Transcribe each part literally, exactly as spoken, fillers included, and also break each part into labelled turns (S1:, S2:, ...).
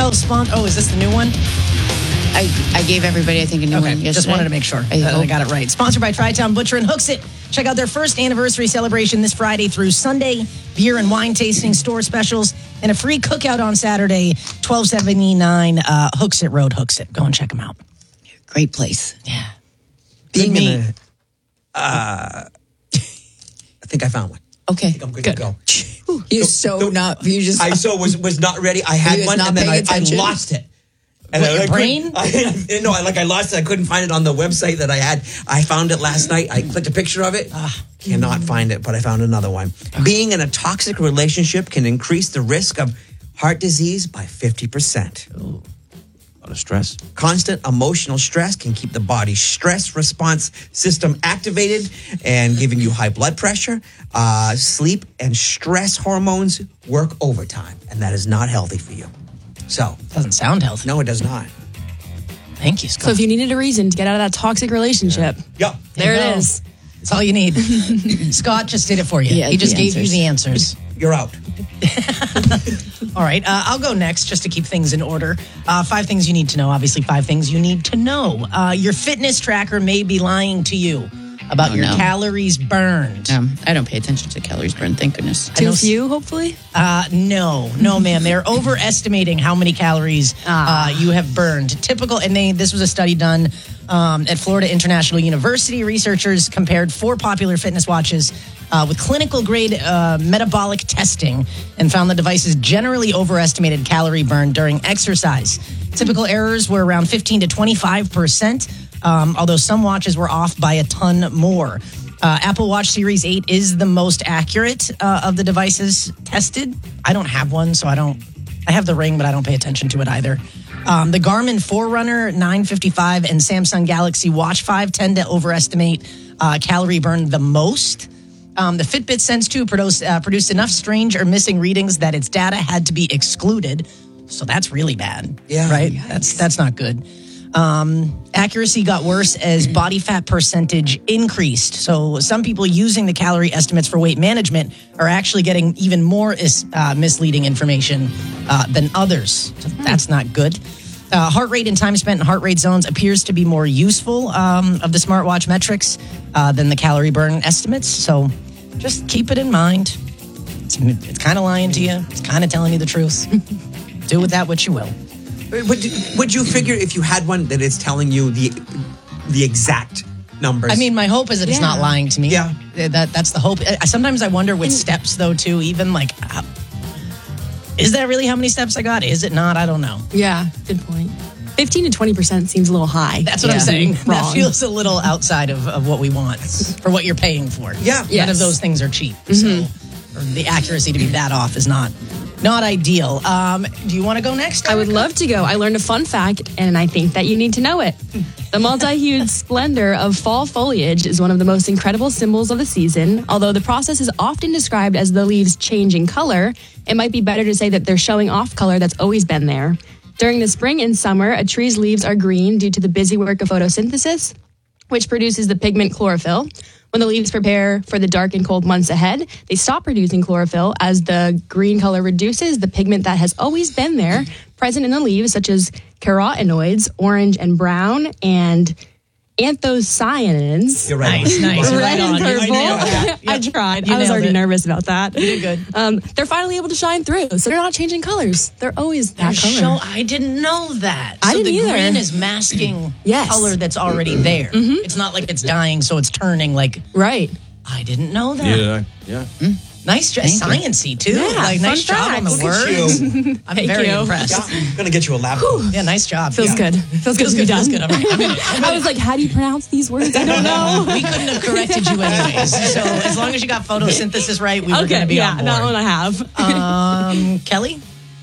S1: twelve spawn. Oh, is this the new one?
S2: I, I gave everybody, I think, a new
S1: okay,
S2: one yesterday.
S1: Just wanted to make sure
S2: I,
S1: that I got it right. Sponsored by Tri-Town Butcher and Hooks It. Check out their first anniversary celebration this Friday through Sunday. Beer and wine tasting, store specials, and a free cookout on Saturday, twelve seventy-nine uh, Hooks It Road, Hooks It. Go and check them out.
S2: Great place.
S1: Yeah.
S3: Being in a, uh, I think I found one.
S2: Okay.
S3: I think I'm good,
S2: good.
S3: to go.
S2: You're so, so not, you just.
S3: I so was, was not ready. I had one and then I, I lost it. And
S1: what,
S3: I,
S1: your
S3: I
S1: brain?
S3: I, no, I like I lost it. I couldn't find it on the website that I had. I found it last night. I clicked a picture of it. Uh, Cannot mm. find it, but I found another one. Okay. Being in a toxic relationship can increase the risk of heart disease by fifty percent.
S4: Ooh. A lot of stress.
S3: Constant emotional stress can keep the body's stress response system activated and giving you high blood pressure. Uh, sleep and stress hormones work overtime, and that is not healthy for you. So
S1: doesn't sound healthy.
S3: No, it does not.
S1: Thank you, Scott.
S5: So if you needed a reason to get out of that toxic relationship,
S3: yeah. Yep.
S5: there
S1: you
S5: it
S1: go.
S5: is.
S1: That's all you need. Scott just did it for you.
S2: Yeah,
S1: he just
S2: the
S1: gave
S2: answers.
S1: you the answers.
S3: You're out.
S1: All right, uh, I'll go next just to keep things in order. Uh, five things you need to know. Obviously, five things you need to know. Uh, your fitness tracker may be lying to you about
S2: Oh,
S1: your
S2: no.
S1: calories burned.
S2: Um, I don't pay attention to calories burned, thank goodness.
S1: I know
S5: Too
S1: s-
S5: few, hopefully?
S1: Uh, no, no, ma'am. They're overestimating how many calories
S5: Ah.
S1: uh, you have burned. Typical, and they this was a study done um, at Florida International University. Researchers compared four popular fitness watches uh, with clinical grade uh, metabolic testing and found the devices generally overestimated calorie burn during exercise. Typical errors were around fifteen to twenty-five percent, um, although some watches were off by a ton more. Uh, Apple Watch Series eight is the most accurate uh, of the devices tested. I don't have one, so I don't. I have the Ring, but I don't pay attention to it either. Um, the Garmin Forerunner nine fifty-five and Samsung Galaxy Watch five tend to overestimate uh, calorie burn the most. Um, the Fitbit Sense two produced, uh, produced enough strange or missing readings that its data had to be excluded. So that's really bad.
S3: Yeah.
S1: Right?
S2: Yikes.
S1: That's that's not good. Um, accuracy got worse as body fat percentage increased. So some people using the calorie estimates for weight management are actually getting even more is, uh, misleading information uh, than others. So that's not good. Uh, heart rate and time spent in heart rate zones appears to be more useful um, of the smartwatch metrics uh, than the calorie burn estimates. So just keep it in mind. It's, it's kind of lying to you. It's kind of telling you the truth. Do with that what you will.
S3: Would, would you figure if you had one that it's telling you the the exact numbers?
S1: I mean, my hope is that it's
S5: Yeah.
S1: not lying to me.
S3: Yeah.
S1: That That's the hope. I- Sometimes I wonder with steps, though, too, even like, how, is that really how many steps I got? Is it not? I don't know.
S5: Yeah, good point. fifteen to twenty percent seems a little high.
S1: That's what
S5: Yeah.
S1: I'm saying.
S5: Wrong.
S1: That feels a little outside of, of what we want for what you're paying for.
S3: Yeah.
S1: None
S5: Yes.
S1: of those things are cheap. So or the accuracy to be that off is not not ideal. Um, do you want to go next?
S5: I would love to go. I learned a fun fact, and I think that you need to know it. The multi-hued splendor of fall foliage is one of the most incredible symbols of the season. Although the process is often described as the leaves changing color, it might be better to say that they're showing off color that's always been there. During the spring and summer, a tree's leaves are green due to the busy work of photosynthesis, which produces the pigment chlorophyll. When the leaves prepare for the dark and cold months ahead, they stop producing chlorophyll as the green color reduces the pigment that has always been there, present in the leaves, such as carotenoids, orange and brown, and anthocyanins.
S3: You're right.
S1: Nice, nice. You're
S5: Red
S1: right
S5: and
S1: on. You-
S5: purple.
S1: I nailed it.
S5: I
S1: Yep.
S5: tried.
S1: You
S5: I was
S1: nailed
S5: already
S1: it.
S5: nervous about that.
S1: You did good.
S5: Um, they're finally able to shine through, so they're not changing colors. They're always that
S1: They're
S5: color.
S1: show- I didn't know that.
S5: I
S1: so
S5: didn't
S1: the
S5: either.
S1: green is masking
S5: Yes.
S1: color that's already there. It's not like it's dying, so it's turning like,
S5: Right.
S1: I didn't know that.
S4: Yeah, yeah.
S1: Nice job. Sciencey, too.
S5: Yeah,
S1: like,
S5: fun
S1: nice job on the
S5: facts.
S3: Look at
S1: words.
S3: you.
S1: I'm
S5: Thank
S1: very
S5: you.
S1: impressed.
S3: I'm going to get you a laptop.
S1: Yeah, nice job.
S5: Feels
S1: Yeah.
S5: good. Feels good to be
S1: Feels
S5: done.
S1: good. I'm, I'm in it.
S5: I was like, how do you pronounce these words? I don't know.
S1: We couldn't have corrected you anyways. So as long as you got photosynthesis right, we were going
S5: Okay,
S1: to be
S5: yeah,
S1: on board.
S5: that one I have.
S1: Um, Kelly?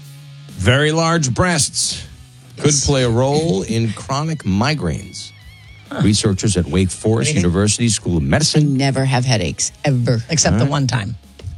S4: Very large breasts could play a role in chronic migraines. Researchers at Wake Forest University School of
S2: I
S4: Medicine.
S2: never have headaches, ever.
S1: Except the one time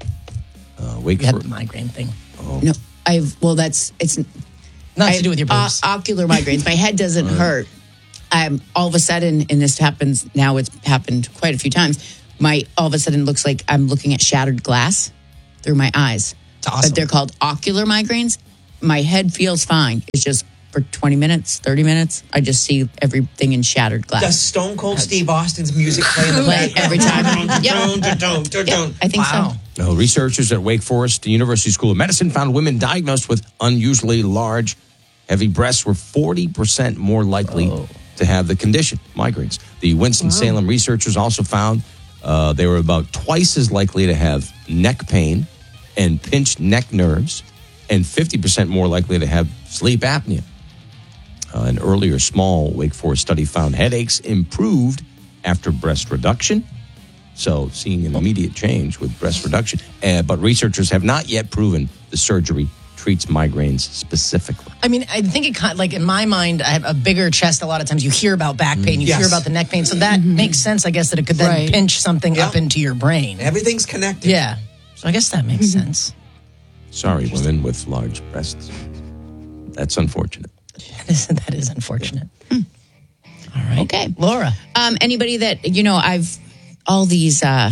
S4: Uh, Wake
S1: you had
S4: Forest.
S1: the migraine thing.
S2: No, I've, well, that's, it's,
S1: Nothing
S2: I
S1: to do with your
S2: have,
S1: boobs.
S2: Uh, ocular migraines. My head doesn't hurt. I'm all of a sudden, and this happens now, it's happened quite a few times. My all of a sudden looks like I'm looking at shattered glass through my eyes.
S1: It's awesome.
S2: But they're called ocular migraines. my head feels fine. It's just for twenty minutes, thirty minutes, I just see everything in shattered glass.
S3: Does Stone Cold Steve Austin's music play in the
S2: Play
S3: background?
S2: every time.
S3: Dun,
S2: Yep.
S3: dun, dun, dun, dun,
S2: Yep,
S3: dun.
S2: I think
S1: Wow.
S2: so.
S4: No, researchers at Wake Forest University School of Medicine found women diagnosed with unusually large, heavy breasts were forty percent more likely to have the condition, migraines. The Winston-Salem researchers also found uh, they were about twice as likely to have neck pain and pinched neck nerves, and fifty percent more likely to have sleep apnea. Uh, an earlier small Wake Forest study found headaches improved after breast reduction. So seeing an immediate change with breast reduction. Uh, but researchers have not yet proven the surgery treats migraines specifically.
S1: I mean, I think it kind like in my mind, I have a bigger chest. A lot of times you hear about back pain, you
S3: Yes.
S1: hear about the neck pain. So that makes sense, I guess, that it could then
S2: Right.
S1: pinch something
S3: Yeah.
S1: up into your brain.
S3: Everything's connected.
S1: Yeah. So I guess that makes sense.
S4: Sorry, women with large breasts. That's unfortunate.
S1: That is, that is unfortunate. All right.
S2: Okay.
S1: Laura.
S2: Um, anybody that, you know, I've, all these uh,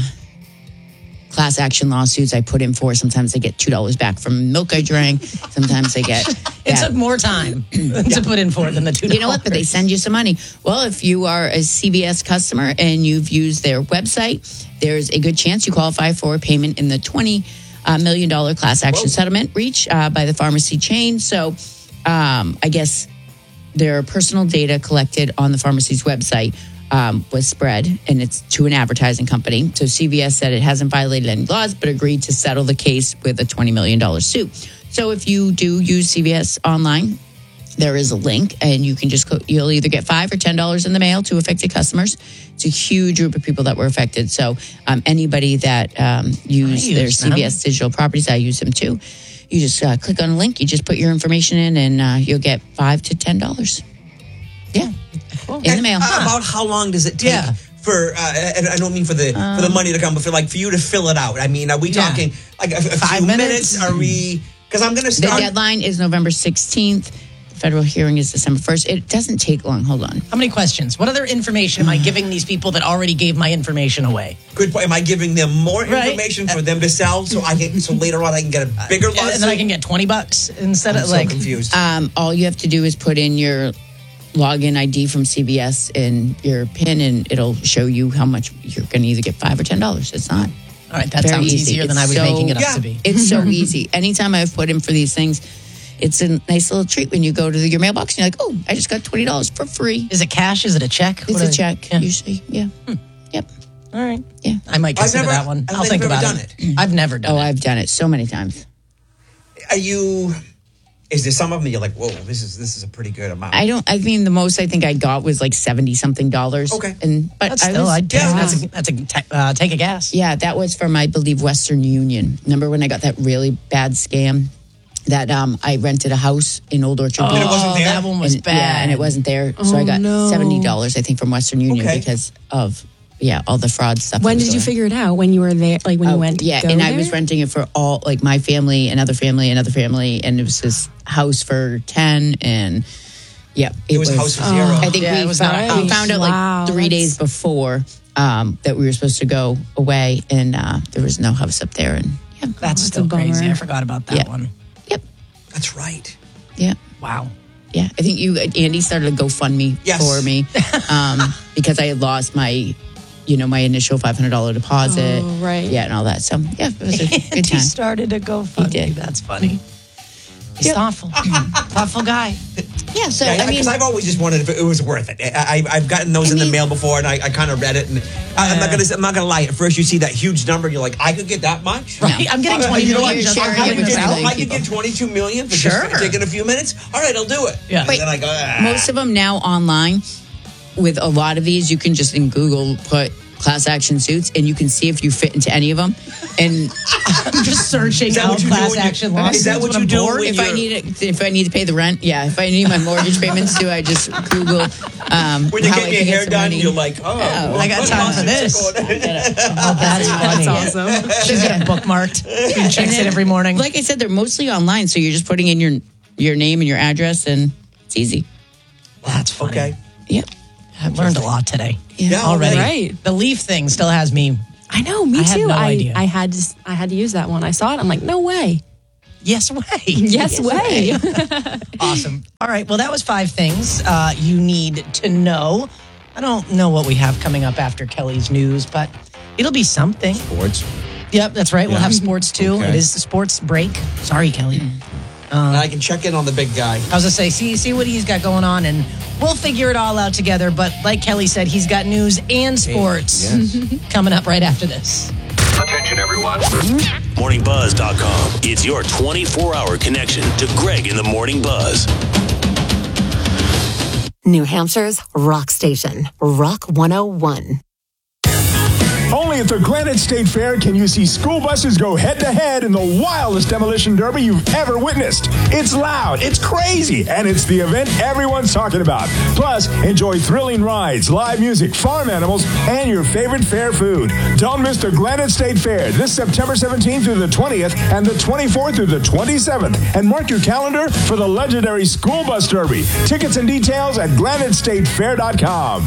S2: class action lawsuits I put in for, sometimes I get two dollars back from milk I drank. Sometimes I get.
S1: It
S2: that.
S1: took more time to put in for it than the two dollars.
S2: You know what? But they send you some money. Well, if you are a C V S customer and you've used their website, there's a good chance you qualify for payment in the twenty million dollars class action
S3: Whoa.
S2: settlement reached uh, by the pharmacy chain. So um, I guess their personal data collected on the pharmacy's website um, was spread, and it's to an advertising company. So C V S said it hasn't violated any laws, but agreed to settle the case with a twenty million dollars suit. So if you do use C V S online, there is a link, and you can just go, you'll either get five or ten dollars in the mail to affected customers. It's a huge group of people that were affected. So um, anybody that um, used
S1: use
S2: their
S1: them.
S2: C V S digital properties, I use them too. You just uh, click on a link, you just put your information in, and uh, you'll get five to ten dollars. Yeah, in the mail.
S3: Uh, about how long does it take
S1: Yeah.
S3: for? Uh, and I don't mean for the for the money to come, but for like for you to fill it out. I mean, are we
S1: Yeah.
S3: talking like a, a
S1: Five
S3: few
S1: minutes?
S3: minutes? Are we? Because I'm going to
S2: The
S3: start.
S2: deadline is November sixteenth. The federal hearing is December first. It doesn't take long. Hold on.
S1: How many questions? What other information am I giving these people that already gave my information away?
S3: Good point. Am I giving them more
S1: Right.
S3: information for them to sell so I can so later on I can get a bigger
S1: And
S3: lawsuit?
S1: then I can get twenty bucks instead
S3: I'm
S1: of
S3: so
S1: like.
S3: confused.
S2: Um, all you have to do is put in your login I D from C V S and your PIN, and it'll show you how much you're going to either get five or ten dollars. It's not.
S1: All right, that
S2: Very
S1: sounds
S2: easy.
S1: easier than
S2: It's
S1: I was
S2: so-
S1: making it up
S3: Yeah.
S1: to be.
S2: It's so easy. Anytime I've put in for these things, it's a nice little treat when you go to the, your mailbox and you're like, oh, I just got twenty dollars for free.
S1: Is it cash? Is it a check?
S2: It's
S1: What
S2: a
S1: are-
S2: check,
S1: Yeah.
S2: usually. Yeah. Yep.
S1: All right.
S2: Yeah.
S1: I might
S3: I've
S1: consider
S3: never-
S1: that one.
S3: I don't
S1: I'll
S3: think
S1: think
S3: I've
S1: about
S3: ever
S1: it. I've never done
S2: Oh,
S1: it.
S2: I've done it so many times.
S3: Are you? Is there some of them you're like, whoa, this is this is a pretty good amount?
S2: I don't. I mean, the most I think I got was like seventy something dollars.
S3: Okay.
S2: and but
S1: That's
S2: I
S1: still,
S2: was,
S1: I'd
S3: yeah.
S1: that's a, that's a te- uh, take a guess.
S2: yeah, that was from I believe Western Union. Remember when I got that really bad scam? That um, I rented a house in Old Orchard.
S3: And it
S2: Beach.
S3: wasn't there?
S1: That one was
S2: and,
S1: bad.
S2: Yeah, and it wasn't there. So I
S5: Oh,
S2: got
S5: no.
S2: seventy dollars, I think, from Western Union
S3: Okay.
S2: because of yeah all the fraud stuff.
S5: When
S2: that was
S5: did you
S2: going on.
S5: figure it out? When you were there? Like when
S2: Oh,
S5: you went?
S2: yeah,
S5: go
S2: and I
S5: there?
S2: was renting it for all like my family, another family, another family, and it was this house for ten, and yeah,
S3: it was house for zero.
S2: I think
S1: Yeah,
S2: we,
S1: it was not a
S2: found, we
S1: house.
S2: found out
S5: Wow,
S2: like three
S5: that's-
S2: days before um, that we were supposed to go away, and uh, there was no house up there, and yeah,
S1: That's
S5: that's
S1: still
S5: a bummer.
S1: crazy. I forgot about that
S2: Yeah.
S1: one.
S2: yep,
S3: That's right.
S2: yeah.
S1: Wow.
S2: Yeah, I think you, Andy, started a GoFundMe
S3: Yes.
S2: for me um, because I had lost my, you know, my initial five hundred dollar deposit.
S5: Oh, right.
S2: Yeah, and all that. So yeah, it was a good
S1: he
S2: time.
S1: started to go funny.
S2: did.
S1: That's funny. He's
S2: Yep.
S1: thoughtful. thoughtful guy.
S2: Yeah, so
S3: Yeah,
S2: I mean,
S3: because I've always just wondered if it was worth it. I, I, I've gotten those
S2: I
S3: in the
S2: mean-
S3: mail before, and I, I kind of read it. And I, I'm not gonna, I'm not gonna lie. At first, you see that huge number, and you're like, I could get that much.
S1: Right? I'm getting
S3: Uh,
S1: twenty
S3: you know
S1: million
S3: what?
S1: just
S2: Sharing
S1: for
S3: I
S2: it
S3: could
S1: giving
S2: with
S1: this
S3: get,
S1: out.
S2: million
S3: I could
S2: people.
S3: get twenty-two million for
S1: Sure.
S3: just taking a few minutes. All right, I'll do it.
S1: Yeah.
S3: And
S1: But
S3: then I go. Ah.
S2: most of them now online, with a lot of these, you can just in Google put class action suits, and you can see if you fit into any of them. And
S1: I'm just searching
S3: Is that
S1: out
S3: what you do
S1: class
S3: when you-
S1: action
S3: is
S1: lawsuits.
S3: that what
S1: when
S3: you
S1: I'm
S3: do
S1: bored.
S3: when
S2: if
S3: you-
S2: I need it, if I need to pay the rent, yeah. If I need my mortgage payments too, I just Google um,
S3: When you're
S2: how I
S3: getting your
S2: can get
S3: hair
S2: some
S3: done,
S2: money.
S3: you're like, oh, well,
S1: I got
S3: what
S1: time for
S3: lawsuits are
S1: this.
S3: going on?
S1: Oh, that's funny.
S5: That's awesome.
S1: She's got it bookmarked. She checks it every morning.
S2: Like I said, they're mostly online, so you're just putting in your your name and your address, and it's easy.
S1: That's funny.
S3: Okay.
S2: Yep.
S1: I've learned a lot today.
S3: Yeah,
S1: already.
S5: Right.
S1: The leaf thing still has me.
S5: I know. Me
S1: I had
S5: too.
S1: no
S5: I
S1: idea.
S5: I had to. I had to use that one. I saw it. I'm like, no way.
S1: Yes way.
S5: Yes, way.
S1: Awesome. All right. Well, that was five things uh, you need to know. I don't know what we have coming up after Kelly's news, but it'll be something.
S4: Sports.
S1: Yep, that's right. We'll
S4: Yeah.
S1: have sports too.
S4: Okay.
S1: It is the sports break. Sorry, Kelly.
S3: And I can check in on the big guy.
S1: I was going to say, see, see what he's got going on, and we'll figure it all out together. But like Kelly said, he's got news and sports
S4: Yes.
S1: coming up right after this.
S6: Attention, everyone. morning buzz dot com. It's your twenty-four hour connection to Greg in the Morning Buzz.
S7: New Hampshire's rock station, Rock one oh one.
S8: Only at the Granite State Fair can you see school buses go head-to-head in the wildest demolition derby you've ever witnessed. It's loud, it's crazy, and it's the event everyone's talking about. Plus, enjoy thrilling rides, live music, farm animals, and your favorite fair food. Don't miss the Granite State Fair this September seventeenth through the twentieth and the twenty-fourth through the twenty-seventh. And mark your calendar for the legendary school bus derby. Tickets and details at granite state fair dot com.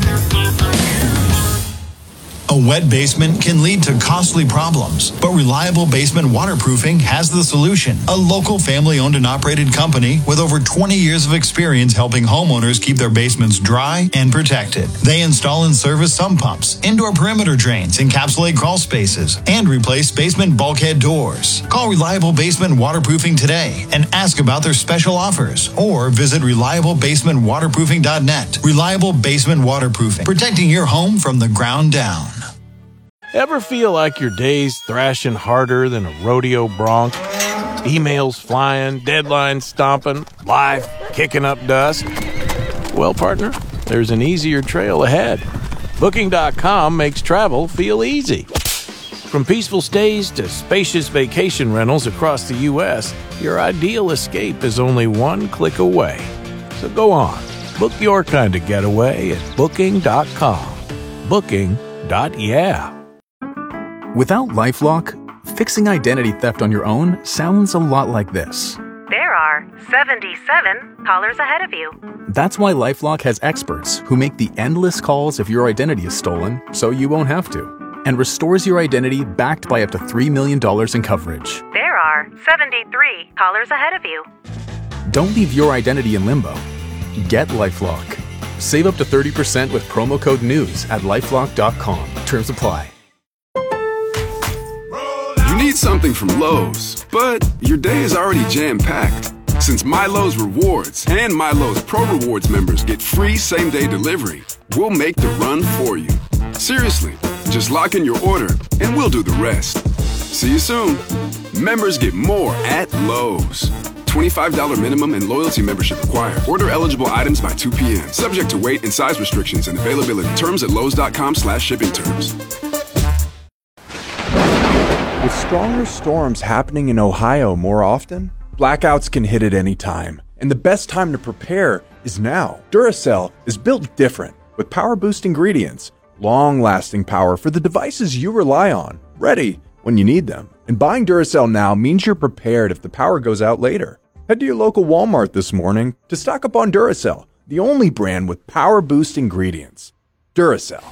S9: A wet basement can lead to costly problems, but Reliable Basement Waterproofing has the solution. A local family-owned and operated company with over twenty years of experience helping homeowners keep their basements dry and protected. They install and service sump pumps, indoor perimeter drains, encapsulate crawl spaces, and replace basement bulkhead doors. Call Reliable Basement Waterproofing today and ask about their special offers, or visit reliable basement waterproofing dot net. Reliable Basement Waterproofing, protecting your home from the ground down.
S10: Ever feel like your day's thrashing harder than a rodeo bronc? Emails flying, deadlines stomping, life kicking up dust? Well, partner, there's an easier trail ahead. Booking dot com makes travel feel easy. From peaceful stays to spacious vacation rentals across the U S, your ideal escape is only one click away. So go on, book your kind of getaway at booking dot com. Booking. Yeah.
S11: Without LifeLock, fixing identity theft on your own sounds a lot like this.
S12: There are seventy-seven callers ahead of you.
S11: That's why LifeLock has experts who make the endless calls if your identity is stolen so you won't have to, and restores your identity backed by up to three million dollars in coverage.
S12: There are seventy-three callers ahead of you.
S11: Don't leave your identity in limbo. Get LifeLock. Save up to thirty percent with promo code NEWS at lifelock dot com. Terms apply.
S13: You need something from Lowe's, but your day is already jam-packed. Since MyLowe's Rewards and MyLowe's Pro Rewards members get free same-day delivery, we'll make the run for you. Seriously, just lock in your order and we'll do the rest. See you soon. Members get more at Lowe's. twenty-five dollars minimum and loyalty membership required. Order eligible items by two p.m. Subject to weight and size restrictions and availability. Terms at lowes dot com slash shipping terms.
S14: With stronger storms happening in Ohio more often, blackouts can hit at any time. And the best time to prepare is now. Duracell is built different, with power-boost ingredients, long-lasting power for the devices you rely on, ready when you need them. And buying Duracell now means you're prepared if the power goes out later. Head to your local Walmart this morning to stock up on Duracell, the only brand with power-boost ingredients. Duracell.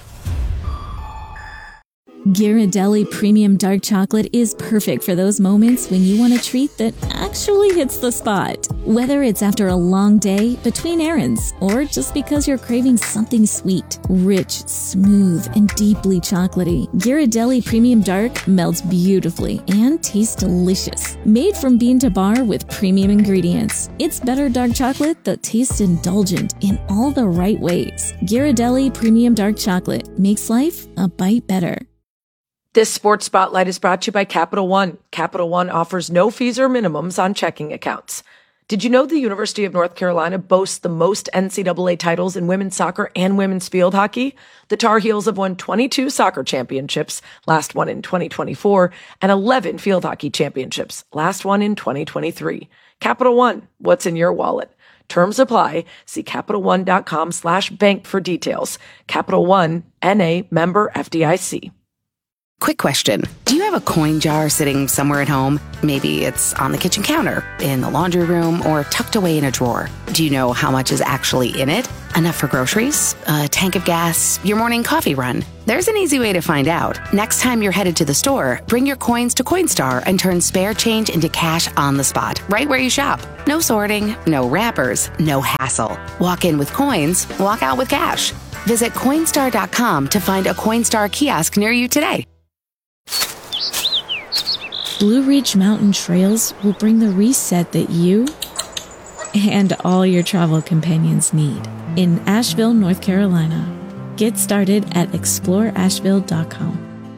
S15: Ghirardelli Premium Dark Chocolate is perfect for those moments when you want a treat that actually hits the spot. Whether it's after a long day, between errands, or just because you're craving something sweet, rich, smooth, and deeply chocolatey, Ghirardelli Premium Dark melts beautifully and tastes delicious. Made from bean to bar with premium ingredients, it's better dark chocolate that tastes indulgent in all the right ways. Ghirardelli Premium Dark Chocolate makes life a bite better.
S16: This Sports Spotlight is brought to you by Capital One. Capital One offers no fees or minimums on checking accounts. Did you know the University of North Carolina boasts the most N C double A titles in women's soccer and women's field hockey? The Tar Heels have won twenty-two soccer championships, last one in twenty twenty-four, and eleven field hockey championships, last one in twenty twenty-three. Capital One, what's in your wallet? Terms apply. See Capital One dot com slash bank for details. Capital One, N A, member F D I C.
S17: Quick question. Do you have a coin jar sitting somewhere at home? Maybe it's on the kitchen counter, in the laundry room, or tucked away in a drawer. Do you know how much is actually in it? Enough for groceries, a tank of gas, your morning coffee run? There's an easy way to find out. Next time you're headed to the store, bring your coins to Coinstar and turn spare change into cash on the spot, right where you shop. No sorting, no wrappers, no hassle. Walk in with coins, walk out with cash. Visit Coinstar dot com to find a Coinstar kiosk near you today.
S15: Blue Ridge Mountain Trails will bring the reset that you and all your travel companions need in Asheville, North Carolina. Get started at explore asheville dot com.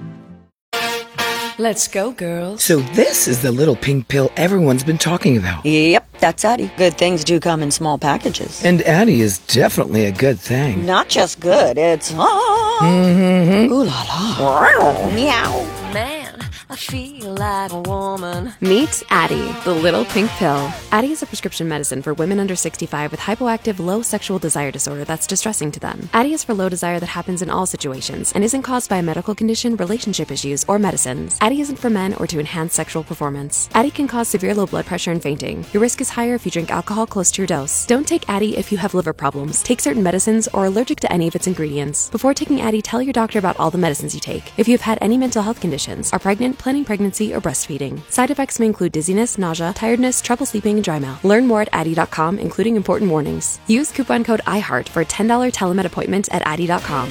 S18: Let's go, girls.
S19: So this is the little pink pill everyone's been talking about.
S18: Yep, that's Addie. Good things do come in small packages.
S19: And Addie is definitely a good thing.
S18: Not just good, it's ah.
S19: Mm-hmm.
S18: Ooh la la. Meow.
S20: Man, I feel like a woman.
S21: Meet Addie, the little pink pill. Addie is a prescription medicine for women under sixty-five with hypoactive, low sexual desire disorder that's distressing to them. Addie is for low desire that happens in all situations and isn't caused by a medical condition, relationship issues, or medicines. Addie isn't for men or to enhance sexual performance. Addie can cause severe low blood pressure and fainting. Your risk is higher if you drink alcohol close to your dose. Don't take Addie if you have liver problems, take certain medicines, or are allergic to any of its ingredients. Before taking Addie, tell your doctor about all the medicines you take. If you have had any mental health conditions, are pregnant, planning pregnancy, or breastfeeding. Side effects may include dizziness, nausea, tiredness, trouble sleeping, and dry mouth. Learn more at Addie dot com, including important warnings. Use coupon code IHEART for a ten dollars telemed appointment at Addie dot com.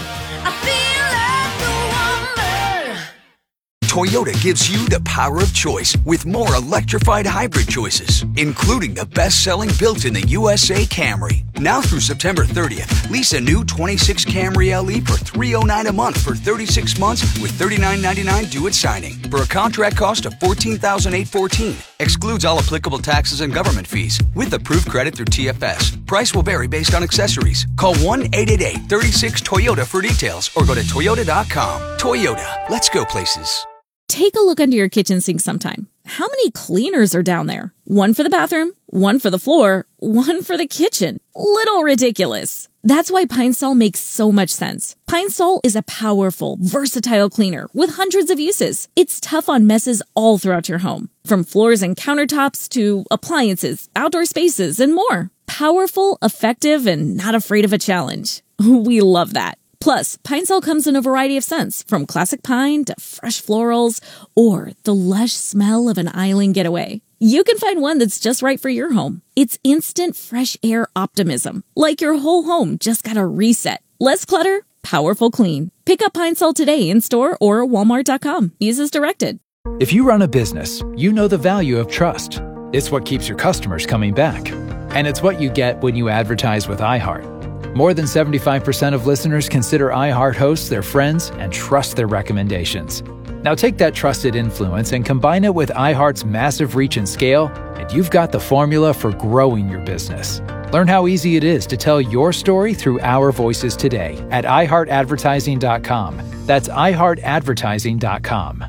S22: Toyota gives you the power of choice with more electrified hybrid choices, including the best-selling built-in-the U S A Camry. Now through September thirtieth, lease a new twenty-six Camry L E for three hundred nine dollars a month for thirty-six months with thirty-nine ninety-nine due at signing for a contract cost of fourteen thousand eight hundred fourteen dollars. Excludes all applicable taxes and government fees with approved credit through T F S. Price will vary based on accessories. Call one eight eight eight, three six, Toyota for details or go to toyota dot com. Toyota, let's go places.
S15: Take a look under your kitchen sink sometime. How many cleaners are down there? One for the bathroom, one for the floor, one for the kitchen. Little ridiculous. That's why Pine Sol makes so much sense. Pine Sol is a powerful, versatile cleaner with hundreds of uses. It's tough on messes all throughout your home, from floors and countertops to appliances, outdoor spaces, and more. Powerful, effective, and not afraid of a challenge. We love that. Plus, Pine Sol comes in a variety of scents, from classic pine to fresh florals or the lush smell of an island getaway. You can find one that's just right for your home. It's instant fresh air optimism, like your whole home just got a reset. Less clutter, powerful clean. Pick up Pine Sol today in store or walmart dot com. Use as directed.
S23: If you run a business, you know the value of trust. It's what keeps your customers coming back. And it's what you get when you advertise with iHeart. More than seventy-five percent of listeners consider iHeart hosts their friends and trust their recommendations. Now take that trusted influence and combine it with iHeart's massive reach and scale, and you've got the formula for growing your business. Learn how easy it is to tell your story through our voices today at i heart advertising dot com. That's i heart advertising dot com.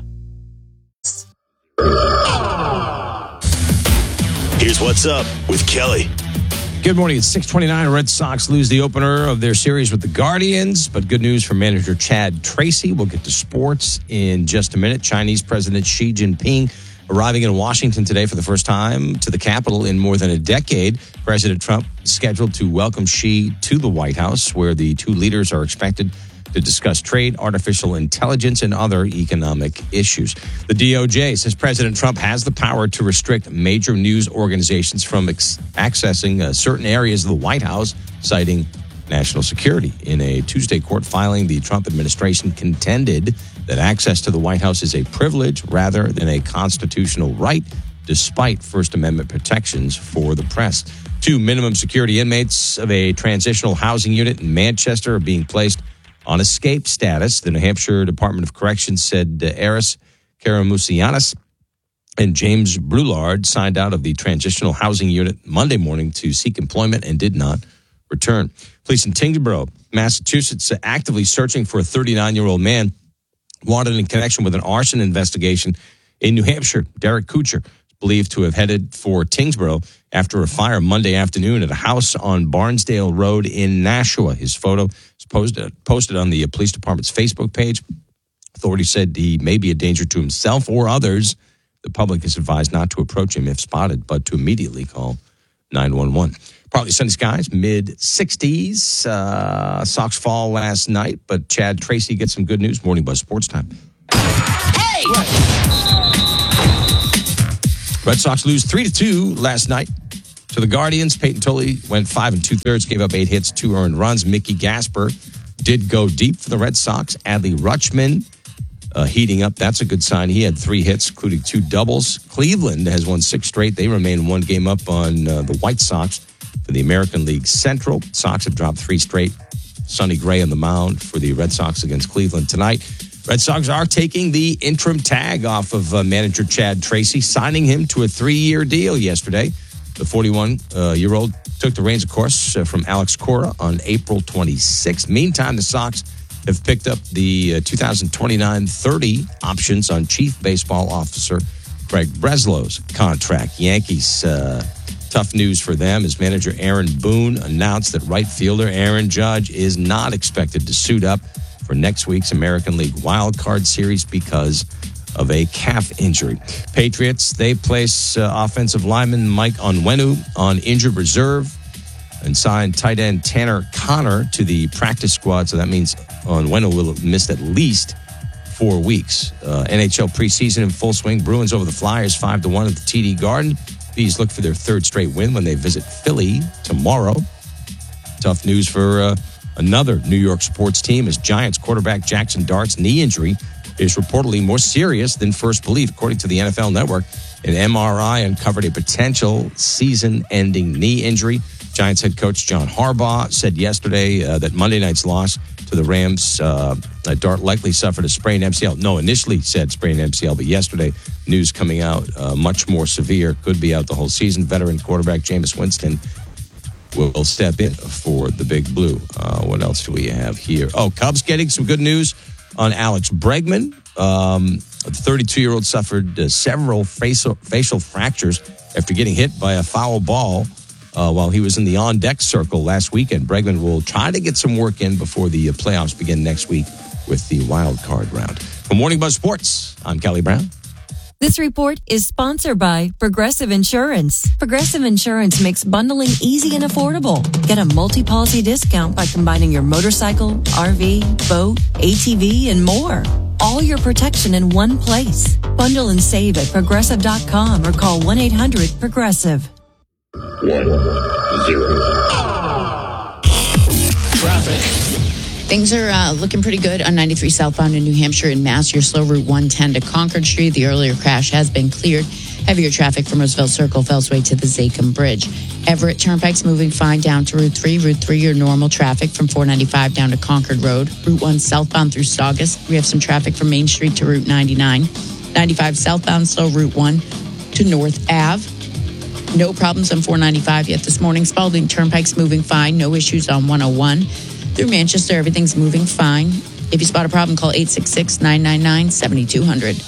S6: Here's what's up with Kelly.
S4: Good morning. It's six twenty-nine. Red Sox lose the opener of their series with the Guardians, but good news for manager Chad Tracy. We'll get to sports in just a minute. Chinese President Xi Jinping arriving in Washington today for the first time to the capital in more than a decade. President Trump is scheduled to welcome Xi to the White House, where the two leaders are expected to discuss trade, artificial intelligence, and other economic issues. The D O J says President Trump has the power to restrict major news organizations from ex- accessing uh, certain areas of the White House, citing national security. In a Tuesday court filing, the Trump administration contended that access to the White House is a privilege rather than a constitutional right, despite First Amendment protections for the press. Two minimum security inmates of a transitional housing unit in Manchester are being placed on escape status. The New Hampshire Department of Corrections said uh, Eris Karamusianis and James Brulard signed out of the transitional housing unit Monday morning to seek employment and did not return. Police in Tyngsboro, Massachusetts, are actively searching for a thirty-nine-year-old man wanted in connection with an arson investigation in New Hampshire. Derek Kuchar is believed to have headed for Tyngsboro after a fire Monday afternoon at a house on Barnesdale Road in Nashua. His photo is posted, posted on the police department's Facebook page. Authorities said he may be a danger to himself or others. The public is advised not to approach him if spotted, but to immediately call nine one one. Partly sunny skies, mid sixties. Uh, Sox fall last night, but Chad Tracy gets some good news. Morning Buzz Sports Time.
S1: Hey!
S4: Red Sox lose three to two last night to the Guardians. Peyton Tolley went five and two thirds, gave up eight hits, two earned runs. Mickey Gasper did go deep for the Red Sox. Adley Rutschman uh, heating up. That's a good sign. He had three hits, including two doubles. Cleveland has won six straight. They remain one game up on uh, the White Sox for the American League Central. Sox have dropped three straight. Sonny Gray on the mound for the Red Sox against Cleveland tonight. Red Sox are taking the interim tag off of uh, manager Chad Tracy, signing him to a three-year deal yesterday. The forty-one-year-old took the reins, of course, uh, from Alex Cora on April twenty-sixth. Meantime, the Sox have picked up the uh, two thousand twenty-nine thirty options on Chief Baseball Officer Craig Breslow's contract. Yankees, uh, tough news for them as manager Aaron Boone announced that right fielder Aaron Judge is not expected to suit up for next week's American League Wild Card Series because of a calf injury. Patriots, they place uh, offensive lineman Mike Onwenu on injured reserve and signed tight end Tanner Connor to the practice squad. So that means Onwenu will have missed at least four weeks. Uh, N H L preseason in full swing. Bruins over the Flyers five to one at the T D Garden. Bees look for their third straight win when they visit Philly tomorrow. Tough news for uh, another New York sports team as Giants quarterback Jackson Dart's knee injury is reportedly more serious than first believed. According to the N F L Network, an M R I uncovered a potential season-ending knee injury. Giants head coach John Harbaugh said yesterday uh, that Monday night's loss to the Rams, uh, Dart likely suffered a sprained M C L. No, initially said sprained M C L, but yesterday news coming out uh, much more severe. Could be out the whole season. Veteran quarterback Jameis Winston will step in for the Big Blue. Uh, what else do we have here? Oh, Cubs getting some good news on Alex Bregman. Um, the thirty-two-year-old suffered uh, several facial, facial fractures after getting hit by a foul ball uh, while he was in the on-deck circle last weekend. Bregman will try to get some work in before the uh, playoffs begin next week with the wild card round. For Morning Buzz Sports, I'm Kelly Brown.
S2: This report is sponsored by Progressive Insurance. Progressive Insurance makes bundling easy and affordable. Get a multi-policy discount by combining your motorcycle, R V, boat, A T V, and more. All your protection in one place. Bundle and save at progressive dot com or call one eight hundred progressive.
S3: One, zero. Traffic.
S5: Things are uh, looking pretty good on ninety-three southbound in New Hampshire and Mass. Your slow Route one ten to Concord Street. The earlier crash has been cleared. Heavier traffic from Roosevelt Circle, Fells Way to the Zachem Bridge. Everett Turnpike's moving fine down to Route three. Route three, your normal traffic from four ninety-five down to Concord Road. Route one southbound through Saugus. We have some traffic from Main Street to Route ninety-nine. ninety-five southbound, slow Route one to North Ave. No problems on four ninety-five yet this morning. Spalding Turnpike's moving fine. No issues on one oh one. Through Manchester, everything's moving fine. If you spot a problem, call eight six six, nine nine nine, seven two zero zero.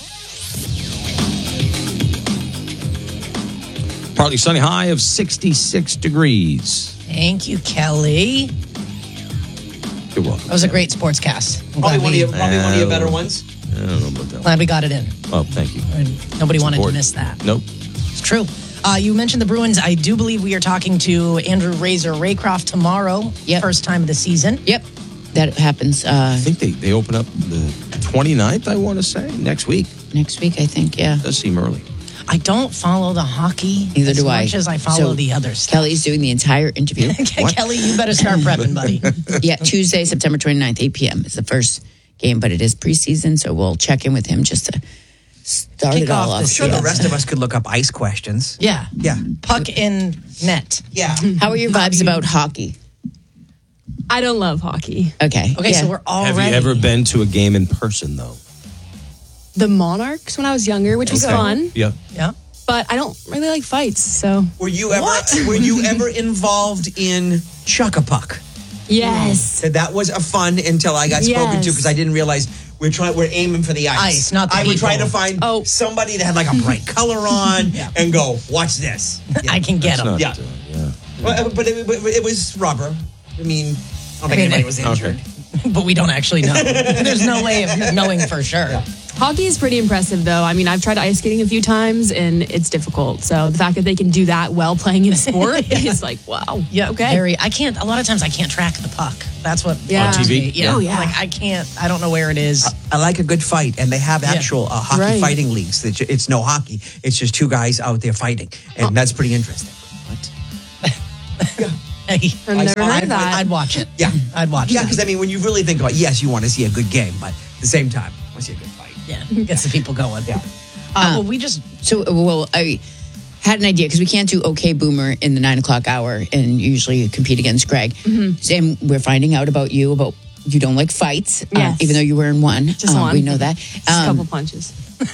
S4: Partly sunny, high of sixty-six degrees.
S1: Thank you, Kelly.
S4: You're welcome.
S1: That was a great sportscast. I'm
S24: Probably
S1: glad
S24: one of
S1: we-
S24: your, probably one of your better ones.
S4: I don't know about that.
S1: Glad we got it in.
S4: Oh, thank you.
S1: Nobody
S4: It's
S1: wanted
S4: important.
S1: to miss that.
S4: Nope.
S1: It's true. Uh, you mentioned the Bruins. I do believe we are talking to Andrew Razor Raycroft tomorrow. Yep. First time of the season.
S5: Yep. That happens. Uh,
S4: I think they, they open up the twenty-ninth, I want to say, next week.
S5: Next week, I think, yeah.
S4: Does seem early.
S1: I don't follow the hockey
S5: Neither
S1: as
S5: do I.
S1: much as I follow
S5: So,
S1: the others.
S5: Kelly's doing the entire interview.
S1: Kelly, you better start prepping, buddy.
S5: Yeah, Tuesday, September twenty-ninth, eight p.m. is the first game, but it is preseason, so we'll check in with him just to start
S24: Kick
S5: it all
S24: off
S5: off.
S24: I'm sure
S5: Yeah.
S24: the rest of us could look up ice questions.
S1: Yeah.
S24: Yeah.
S1: Puck in net.
S24: Yeah.
S5: How are your vibes about hockey?
S25: I don't love hockey.
S5: Okay.
S1: Okay,
S5: yeah.
S1: so we're all
S4: Have
S1: ready.
S4: you ever been to a game in person, though?
S25: The Monarchs when I was younger, which was
S4: Okay.
S25: fun,
S4: Yeah.
S1: Yeah.
S25: but I don't really like fights. So
S24: Were you ever were you ever involved in Chuck a Puck?
S25: yes,
S24: So that was a fun until I got spoken to
S25: Yes.
S24: because I didn't realize we're trying we're aiming for the ice.
S1: Ice, not the
S24: I would
S1: people.
S24: try to find
S25: Oh.
S24: somebody that had like a bright color on and go, watch this. Yeah.
S1: I can get
S4: That's
S1: them.
S4: not,
S24: Yeah.
S4: uh, yeah.
S24: Well, but it, but it was rubber. I mean, I don't think
S1: I mean,
S24: anybody was
S4: Okay.
S24: injured.
S1: but we don't actually know. There's no way of knowing for sure. Yeah.
S25: Hockey is pretty impressive, though. I mean, I've tried ice skating a few times, and it's difficult. So the fact that they can do that while playing in a sport yeah. is like, wow.
S1: Yeah,
S25: okay.
S1: Very. I can't. A lot of times, I can't track the puck. That's what.
S25: Yeah.
S4: On T V.
S1: Yeah.
S25: Oh, yeah.
S1: Like I can't. I don't know where it is.
S24: I, I like a good fight, and they have actual yeah. uh, hockey
S25: right.
S24: fighting leagues. It's, it's no hockey. It's just two guys out there fighting, and oh. that's pretty interesting. What?
S1: Hey,
S25: I've never heard of that.
S1: I'd watch it.
S24: Yeah,
S1: I'd watch
S24: yeah,
S1: it.
S24: Yeah, because I mean, when you really think about it, yes, you want to see a good game, but at the same time, you want to see a good fight.
S1: Yeah, gets the people going.
S24: Yeah.
S1: Uh, well, we just
S5: so well. I had an idea because we can't do OK Boomer in the nine o'clock hour and usually compete against Greg. Mm-hmm. And we're finding out about you about you don't like fights,
S25: yes.
S5: um, even though you were in one.
S25: Just
S5: um,
S25: one.
S5: We know that.
S25: Just um, a couple punches.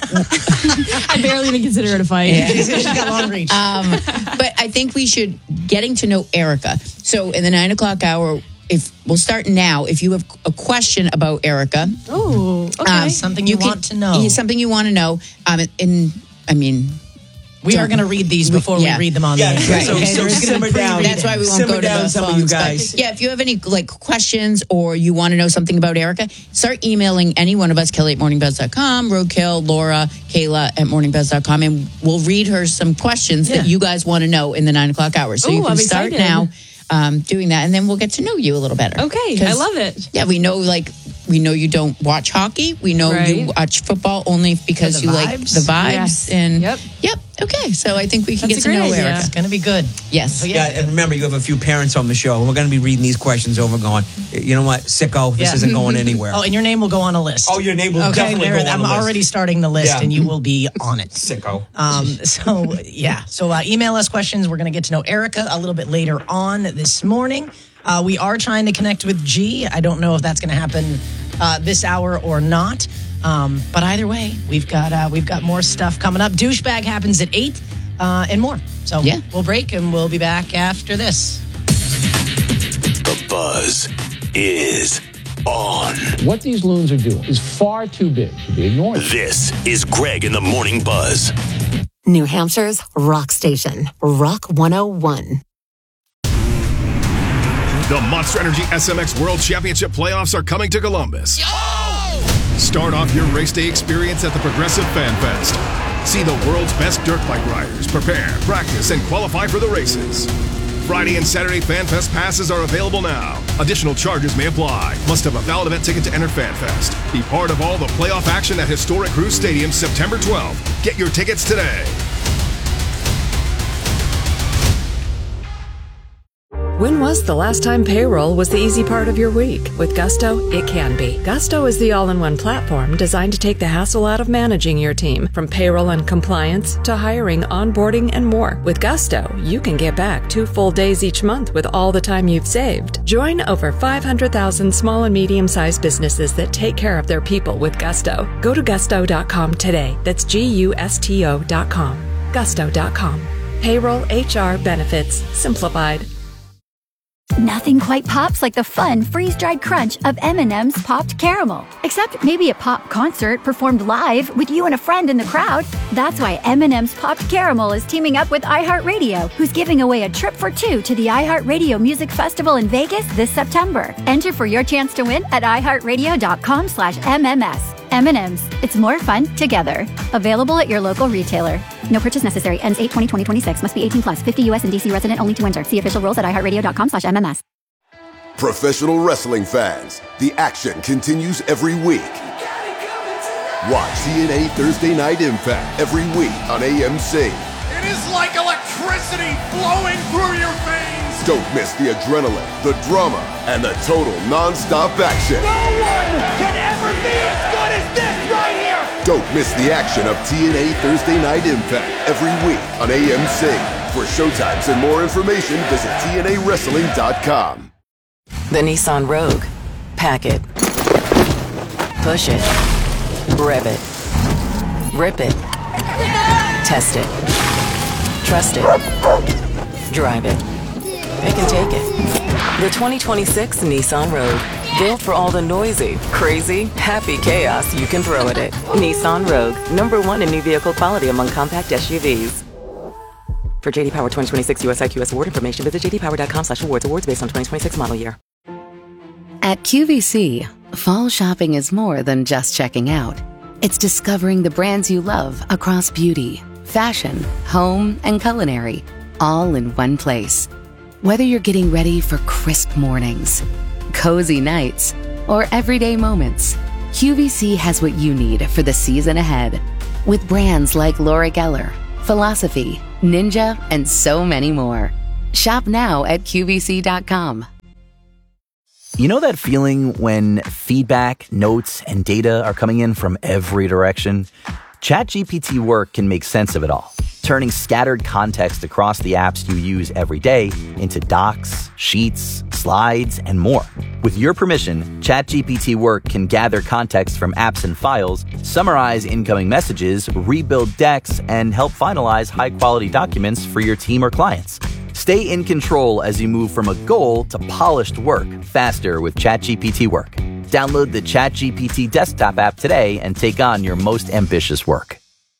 S25: I barely even consider it a fight.
S5: Yeah.
S1: She's got long reach.
S5: Um, but I think we should getting to know Erica. So in the nine o'clock hour, if we'll start now. If you have a question about Erica,
S25: oh, okay,
S1: um, something you, you want can, to know,
S5: something you want to know. Um, in I mean.
S1: We are going to read these before we, yeah. we read them on
S24: yeah,
S1: the air.
S24: Right. So, okay, so simmer down.
S5: That's why we won't
S24: simmer
S5: go
S24: down
S5: to the
S24: some
S5: phones,
S24: of you guys.
S5: But, yeah, if you have any like questions or you want to know something about Erica, start emailing any one of us, Kelly at morning buzz dot com, Roadkill, Laura, Kayla at morning buzz dot com, and we'll read her some questions yeah. that you guys want to know in the nine o'clock hour. So
S25: Ooh,
S5: you can
S25: I'm
S5: start
S25: excited.
S5: now um, doing that, and then we'll get to know you a little better.
S25: Okay, I love it.
S5: Yeah, we know like we know you don't watch hockey. We know
S25: right.
S5: you watch football only because you
S1: vibes.
S5: like the vibes.
S25: Yes.
S5: And
S25: yep.
S5: Yep. Okay, so I think we can
S25: That's
S5: get to know
S25: idea.
S5: Erica.
S1: It's going to be good.
S5: Yes.
S1: So,
S24: yeah. yeah, and remember, you have a few parents on the show, and we're going to be reading these questions over going, you know what, sicko, this
S1: yeah.
S24: isn't going anywhere.
S1: Oh, and your name will go on a list.
S24: Oh, your name will
S1: okay,
S24: definitely
S1: there,
S24: go on
S1: I'm
S24: a list.
S1: already starting the list,
S24: yeah.
S1: and you will be on it.
S24: Sicko.
S1: Um, so, yeah. So uh, email us questions. We're going to get to know Erica a little bit later on this morning. Uh, we are trying to connect with G. I don't know if that's going to happen uh, this hour or not. Um, but either way, we've got uh, we've got more stuff coming up. Douchebag happens at eight uh, and more. So
S5: yeah.
S1: we'll break and we'll be back after this.
S6: The buzz is on.
S7: What these loons are doing is far too big to be ignored.
S6: This is Greg in the Morning Buzz.
S8: New Hampshire's rock station, Rock one oh one.
S9: The Monster Energy S M X World Championship playoffs are coming to Columbus. Yo! Start off your race day experience at the Progressive Fan Fest. See the world's best dirt bike riders prepare, practice, and qualify for the races. Friday and Saturday Fan Fest passes are available now. Additional charges may apply. Must have a valid event ticket to enter Fan Fest. Be part of all the playoff action at historic Cruise Stadium September twelfth. Get your tickets today.
S10: When was the last time payroll was the easy part of your week? With Gusto, it can be. Gusto is the all-in-one platform designed to take the hassle out of managing your team, from payroll and compliance to hiring, onboarding, and more. With Gusto, you can get back two full days each month with all the time you've saved. Join over five hundred thousand small and medium-sized businesses that take care of their people with Gusto. Go to gusto dot com today. That's G U S T O dot com. gusto dot com. Payroll, H R, benefits, simplified.
S12: Nothing quite pops like the fun freeze-dried crunch of M and M's Popped Caramel. Except maybe a pop concert performed live with you and a friend in the crowd. That's why M and M's Popped Caramel is teaming up with iHeartRadio, who's giving away a trip for two to the iHeartRadio Music Festival in Vegas this September. Enter for your chance to win at iHeartRadio dot com slash M M S. M and M's. It's more fun together. Available at your local retailer. No purchase necessary. Ends eight twenty twenty twenty-six. Must be eighteen plus. fifty U S and D C resident only to enter. See official rules at iHeartRadio dot com slash M M S.
S26: Professional wrestling fans, the action continues every week. Watch T N A Thursday Night Impact every week on A M C.
S27: It is like electricity flowing through your veins.
S26: Don't miss the adrenaline, the drama, and the total non-stop action.
S27: No one can ever be as good as this right here.
S26: Don't miss the action of T N A Thursday Night Impact every week on A M C. For showtimes and more information, visit T N A wrestling dot com.
S10: The Nissan Rogue. Pack it. Push it. Rev it. Rip it. Test it. Trust it. Drive it. It can take it. The twenty twenty-six Nissan Rogue. Built for all the noisy, crazy, happy chaos you can throw at it. Nissan Rogue. Number one in new vehicle quality among compact S U Vs. For J D Power twenty twenty-six U S I Q S award information, visit J D Power dot com slash awards. Awards based on twenty twenty-six model year.
S11: At Q V C, fall shopping is more than just checking out. It's discovering the brands you love across beauty, fashion, home, and culinary, all in one place. Whether you're getting ready for crisp mornings, cozy nights, or everyday moments, Q V C has what you need for the season ahead. With brands like Laura Geller, Philosophy, Ninja, and so many more. Shop now at Q V C dot com.
S13: You know that feeling when feedback, notes, and data are coming in from every direction? ChatGPT Work can make sense of it all, turning scattered context across the apps you use every day into docs, sheets, slides, and more. With your permission, ChatGPT Work can gather context from apps and files, summarize incoming messages, rebuild decks, and help finalize high-quality documents for your team or clients. Stay in control as you move from a goal to polished work faster with ChatGPT Work. Download the ChatGPT desktop app today and take on your most ambitious work.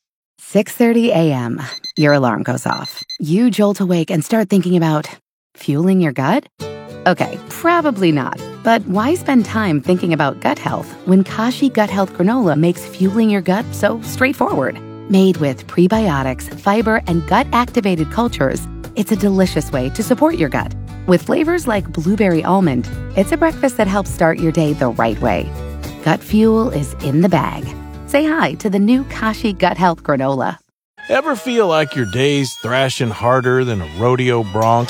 S11: six thirty a.m. Your alarm goes off. You jolt awake and start thinking about fueling your gut? Okay, probably not. But why spend time thinking about gut health when Kashi Gut Health Granola makes fueling your gut so straightforward? Made with prebiotics, fiber, and gut-activated cultures, it's a delicious way to support your gut. With flavors like blueberry almond, it's a breakfast that helps start your day the right way. Gut fuel is in the bag. Say hi to the new Kashi Gut Health Granola.
S14: Ever feel like your day's thrashing harder than a rodeo bronc?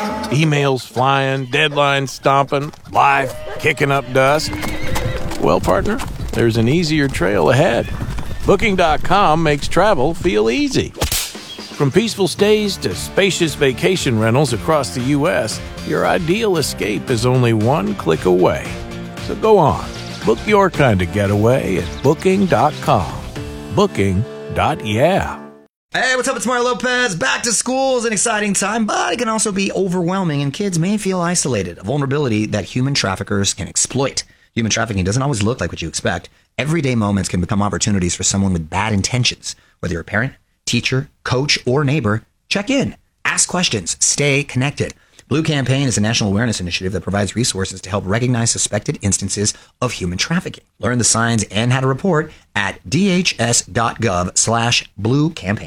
S14: Emails flying, deadlines stomping, life kicking up dust? Well, partner, there's an easier trail ahead. Booking dot com makes travel feel easy. From peaceful stays to spacious vacation rentals across the U S, your ideal escape is only one click away. So go on, book your kind of getaway at Booking dot com. Booking. Yeah.
S16: Hey, what's up? It's Mario Lopez. Back to school is an exciting time, but it can also be overwhelming, and kids may feel isolated, a vulnerability that human traffickers can exploit. Human trafficking doesn't always look like what you expect. Everyday moments can become opportunities for someone with bad intentions. Whether you're a parent, teacher, coach, or neighbor, check in, ask questions, stay connected. Blue Campaign is a national awareness initiative that provides resources to help recognize suspected instances of human trafficking. Learn the signs and how to report at dhs.gov slash blue campaign.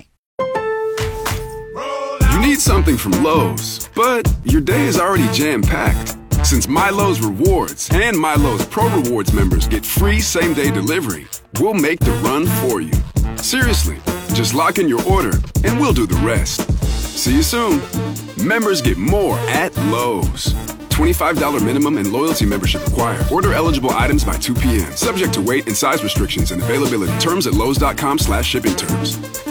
S17: You need something from Lowe's, but your day is already jam-packed. Since MyLowe's Rewards and MyLowe's Pro Rewards members get free same-day delivery, we'll make the run for you. Seriously, just lock in your order and we'll do the rest. See you soon. Members get more at Lowe's. twenty-five dollars minimum and loyalty membership required. Order eligible items by two p.m. Subject to weight and size restrictions and availability. Terms at Lowe's.com slash shipping terms.